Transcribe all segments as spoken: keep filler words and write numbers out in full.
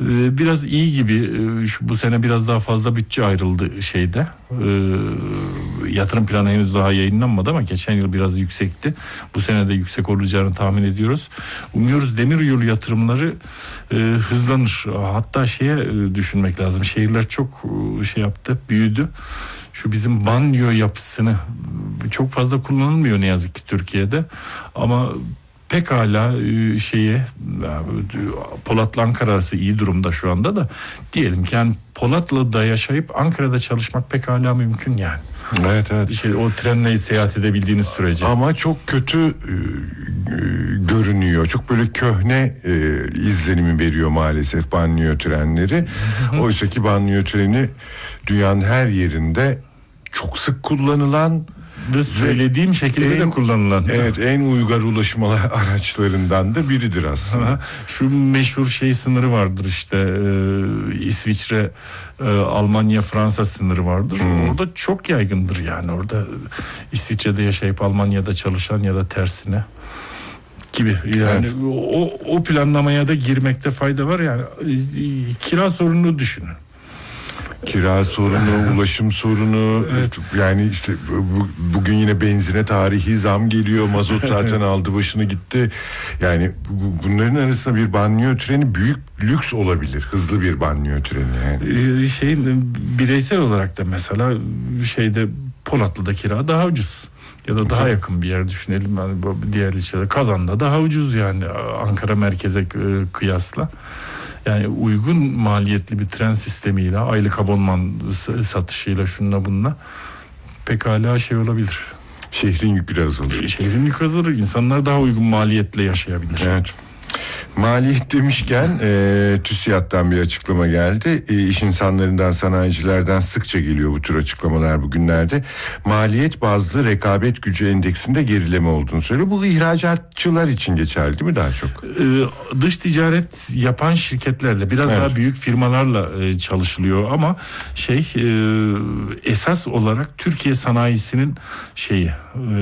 Ee, biraz iyi gibi. Ee, şu bu sene biraz daha fazla bütçe ayrıldı şeyde. Ee, yatırım planı henüz daha yayınlanmadı ama geçen yıl biraz yüksekti. Bu sene de yüksek olacağını tahmin ediyoruz. Umuyoruz demiryolu yatırımları e, hızlanır. Hatta şeye e, düşünmek lazım. Şehirler çok e, şey yaptı, büyüdü. Şu bizim banyo yapısını çok fazla kullanılmıyor ne yazık ki Türkiye'de. Ama pekala e, şeye Polatlı Ankara arası iyi durumda şu anda da, diyelim ki yani Polatlı'da yaşayıp Ankara'da çalışmak pekala mümkün yani. Evet evet. Şey, o trenle seyahat edebildiğiniz sürece. Ama çok kötü e, e, görünüyor. Çok böyle köhne e, izlenimi veriyor maalesef banliyö trenleri. Oysa ki banliyö treni dünyanın her yerinde çok sık kullanılan ve söylediğim ve şekilde en, de kullanılan. Evet, en uygar ulaşım araçlarından da biridir aslında. Ha, şu meşhur şey sınırı vardır işte e, İsviçre, e, Almanya, Fransa sınırı vardır. Hmm. Orada çok yaygındır yani, orada İsviçre'de yaşayıp Almanya'da çalışan ya da tersine gibi yani. Evet. o, o planlamaya da girmekte fayda var yani. Kira sorununu düşünün. Kira sorunu, ulaşım sorunu, evet. Yani işte bu, bugün yine benzine tarihi zam geliyor, mazot zaten aldı başını gitti. Yani bu, bunların arasında bir banliyö treni büyük lüks olabilir, hızlı bir banliyö treni yani. Ee, şey, bireysel olarak da mesela şeyde Polatlı'da kira daha ucuz. Ya da daha yakın bir yer düşünelim. Yani diğer ilçelerde Kazan'da daha ucuz yani Ankara merkeze kıyasla. Yani uygun maliyetli bir tren sistemiyle, aylık abonman satışıyla, şununla bununla pekala şey olabilir. Şehrin yükü azalır. Şehrin yükü azalır. İnsanlar daha uygun maliyetle yaşayabilir. Evet. Maliyet demişken e, TÜSİAD'dan bir açıklama geldi. E, iş insanlarından, sanayicilerden sıkça geliyor bu tür açıklamalar bugünlerde. Maliyet bazlı rekabet gücü endeksinde gerileme olduğunu söylüyor. Bu ihracatçılar için geçerli değil mi daha çok? Ee, dış ticaret yapan şirketlerle, biraz evet. daha büyük firmalarla e, çalışılıyor ama şey e, esas olarak Türkiye sanayisinin şeyi e,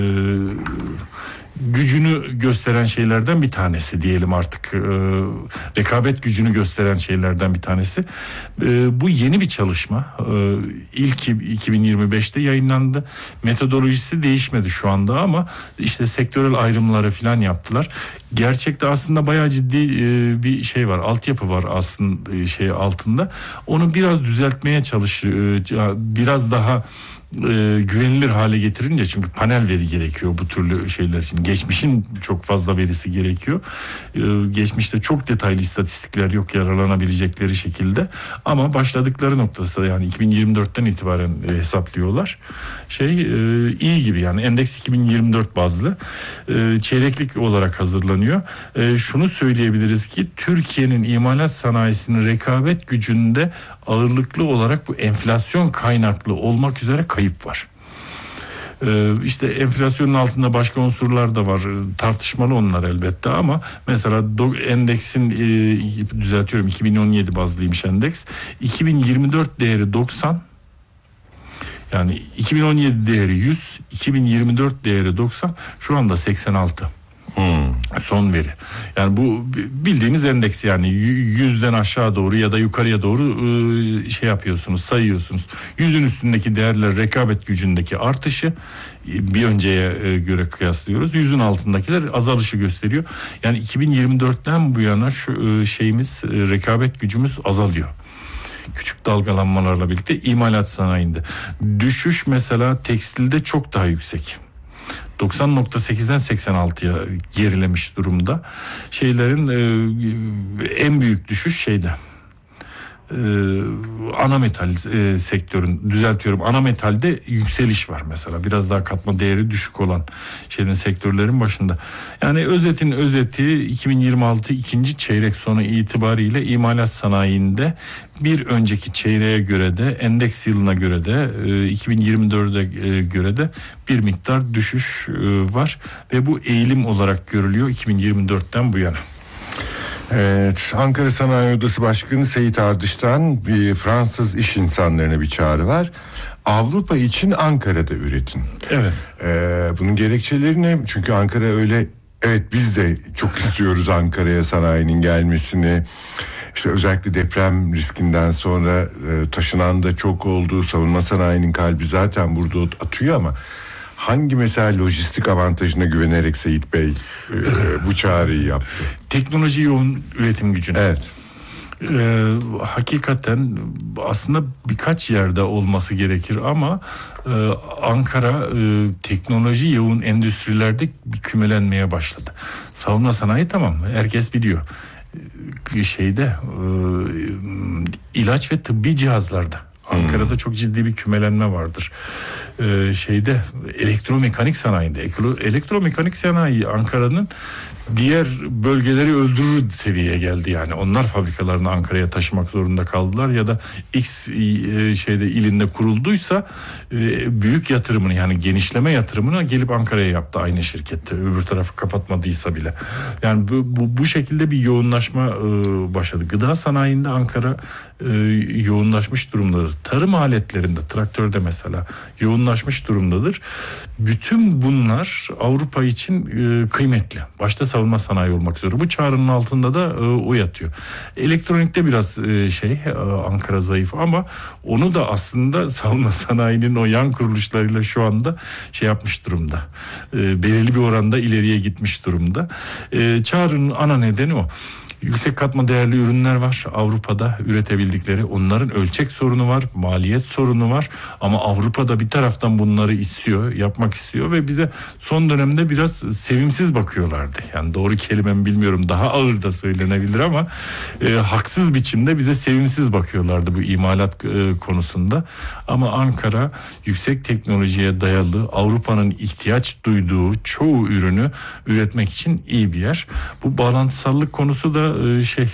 gücünü gösteren şeylerden bir tanesi diyelim artık. E, rekabet gücünü gösteren şeylerden bir tanesi. E, bu yeni bir çalışma. E, ilk iki bin yirmi beşte yayınlandı. Metodolojisi değişmedi şu anda ama işte sektörel ayrımları falan yaptılar. Gerçekte aslında bayağı ciddi e, bir şey var. Altyapı var aslında e, şey altında. Onu biraz düzeltmeye çalışıyor. E, biraz daha E, güvenilir hale getirince, çünkü panel veri gerekiyor bu türlü şeyler için. Geçmişin çok fazla verisi gerekiyor. E, geçmişte çok detaylı istatistikler yok yararlanabilecekleri şekilde. Ama başladıkları noktasında yani iki bin yirmi dörtten itibaren e, hesaplıyorlar. Şey e, iyi gibi yani, endeks iki bin yirmi dört bazlı e, çeyreklik olarak hazırlanıyor. E, şunu söyleyebiliriz ki Türkiye'nin imalat sanayisinin rekabet gücünde ağırlıklı olarak bu enflasyon kaynaklı olmak üzere kayıp var. Ee, işte enflasyonun altında başka unsurlar da var. Tartışmalı onlar elbette ama mesela do- endeksin e, düzeltiyorum iki bin on yedi bazlıymış endeks. iki bin yirmi dört değeri doksan. Yani iki bin on yedi değeri yüz, iki bin yirmi dört değeri doksan, şu anda seksen altı. Hmm. Son veri. Yani bu bildiğimiz endeks, yani yüzden aşağı doğru ya da yukarıya doğru şey yapıyorsunuz, sayıyorsunuz. Yüzün üstündeki değerler rekabet gücündeki artışı, bir önceye göre kıyaslıyoruz. Yüzün altındakiler azalışı gösteriyor. Yani iki bin yirmi dörtten bu yana şu şeyimiz, rekabet gücümüz azalıyor. Küçük dalgalanmalarla birlikte imalat sanayinde. Düşüş mesela tekstilde çok daha yüksek. doksan nokta sekizden seksen altıya gerilemiş durumda. Şeylerin e, en büyük düşüş şeyde. E, ana metal e, sektörün, düzeltiyorum, ana metalde yükseliş var mesela. Biraz daha katma değeri düşük olan şeyin, sektörlerin başında. Yani özetin özeti iki bin yirmi altı ikinci çeyrek sonu itibariyle imalat sanayinde bir önceki çeyreğe göre de, endeks yılına göre de, iki bin yirmi dörde göre de bir miktar düşüş var ve bu eğilim olarak görülüyor iki bin yirmi dörtten bu yana. Evet, Ankara Sanayi Odası Başkanı Seyit Ardış'tan bir Fransız iş insanlarına bir çağrı var. Avrupa için Ankara'da üretin. Evet. Ee, bunun gerekçeleri ne? Çünkü Ankara öyle, evet biz de çok istiyoruz Ankara'ya sanayinin gelmesini. işte özellikle deprem riskinden sonra e, taşınan da çok oldu. Savunma sanayinin kalbi zaten burada atıyor ama hangi mesela lojistik avantajına güvenerek Seyit Bey e, bu çağrıyı yaptı? Teknoloji yoğun üretim gücüne. Evet. Ee, hakikaten aslında birkaç yerde olması gerekir ama e, Ankara e, teknoloji yoğun endüstrilerde kümelenmeye başladı. Savunma sanayi tamam, herkes biliyor. E, şeyde e, ilaç ve tıbbi cihazlarda Ankara'da hmm. çok ciddi bir kümelenme vardır. Ee, şeyde elektromekanik sanayinde, elektromekanik sanayi Ankara'nın diğer bölgeleri öldürür seviyeye geldi yani. Onlar fabrikalarını Ankara'ya taşımak zorunda kaldılar ya da X şeyde ilinde kurulduysa büyük yatırımını, yani genişleme yatırımını gelip Ankara'ya yaptı aynı şirkette. Öbür tarafı kapatmadıysa bile. Yani bu bu, bu şekilde bir yoğunlaşma başladı. Gıda sanayinde Ankara yoğunlaşmış durumdadır. Tarım aletlerinde, traktörde mesela yoğunlaşmış durumdadır. Bütün bunlar Avrupa için kıymetli. Başta savunma sanayi olmak üzere. Bu çağrının altında da e, o yatıyor. Elektronikte biraz e, şey e, Ankara zayıf ama onu da aslında savunma sanayinin o yan kuruluşlarıyla şu anda şey yapmış durumda. E, belirli bir oranda ileriye gitmiş durumda. E, çağrının ana nedeni o. Yüksek katma değerli ürünler var Avrupa'da üretebildikleri. Onların ölçek sorunu var, maliyet sorunu var. Ama Avrupa'da bir taraftan bunları istiyor, yapmak istiyor ve bize son dönemde biraz sevimsiz bakıyorlardı. Yani doğru kelimemi bilmiyorum, daha ağır da söylenebilir ama e, haksız biçimde bize sevimsiz bakıyorlardı bu imalat e, konusunda. Ama Ankara yüksek teknolojiye dayalı Avrupa'nın ihtiyaç duyduğu çoğu ürünü üretmek için iyi bir yer. Bu bağlantısallık konusu da şey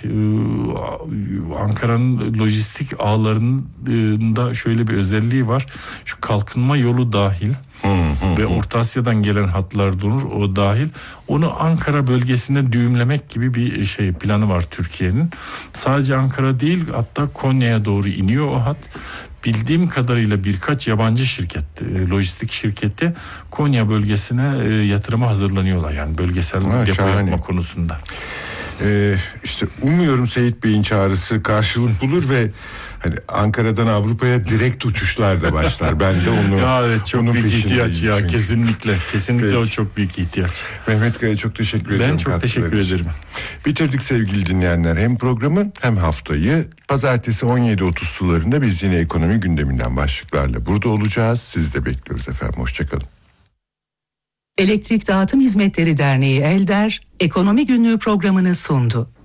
Ankara'nın lojistik ağlarında şöyle bir özelliği var. Şu kalkınma yolu dahil hı hı, ve Orta Asya'dan gelen hatlar durur, o dahil. Onu Ankara bölgesine düğümlemek gibi bir şey planı var Türkiye'nin. Sadece Ankara değil, hatta Konya'ya doğru iniyor o hat. Bildiğim kadarıyla birkaç yabancı şirket, lojistik şirketi Konya bölgesine yatırıma hazırlanıyorlar. Yani bölgesel ha, depo şahane. Yapma konusunda. Ee, işte umuyorum Seyit Bey'in çağrısı karşılık bulur ve hani Ankara'dan Avrupa'ya direkt uçuşlar da başlar. Ben de onu ya evet, çok büyük ihtiyaç ya çünkü. kesinlikle. Kesinlikle Peki. O çok büyük ihtiyaç. Mehmet Kaya çok teşekkür ederim. Ben çok teşekkür ederim. Bitirdik sevgili dinleyenler. Hem programı hem haftayı. Pazartesi on yedi otuz sularında biz yine ekonomi gündeminden başlıklarla burada olacağız. Siz de bekliyoruz efendim. Hoşçakalın. Elektrik Dağıtım Hizmetleri Derneği Elder, Ekonomi Günlüğü programını sundu.